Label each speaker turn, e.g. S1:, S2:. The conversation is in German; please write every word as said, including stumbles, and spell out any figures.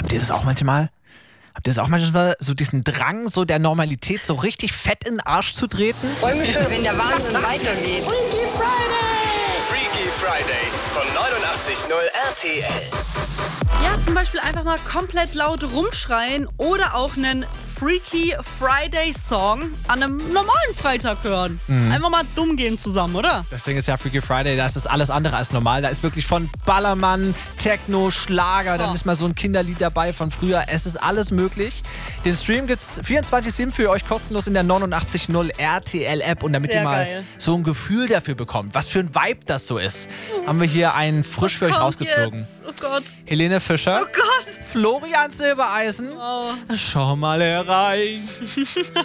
S1: Habt ihr das auch manchmal? Habt ihr das auch manchmal, so diesen Drang, so der Normalität, so richtig fett in den Arsch zu treten?
S2: Freue mich schon, wenn der Wahnsinn weitergeht.
S3: Freaky Friday!
S4: Freaky Friday von neunundachtzig Komma null R T L.
S5: Ja, zum Beispiel einfach mal komplett laut rumschreien oder auch einen Freaky Friday Song an einem normalen Freitag hören. Mhm. Einfach mal dumm gehen zusammen, oder?
S1: Deswegen ist ja Freaky Friday, das ist alles andere als normal. Da ist wirklich von Ballermann, Techno, Schlager, oh. Dann ist mal so ein Kinderlied dabei von früher. Es ist alles möglich. Den Stream gibt's vierundzwanzig sieben für euch kostenlos in der neunundachtzig Komma null R T L App. Und damit
S5: Sehr
S1: ihr mal
S5: geil.
S1: so ein Gefühl dafür bekommt, was für ein Vibe das so ist, haben wir hier einen frisch
S5: was
S1: für euch rausgezogen.
S5: Jetzt? Oh Gott.
S1: Helene Fischer.
S5: Oh Gott.
S1: Florian Silbereisen.
S5: Oh.
S1: Schau mal herein.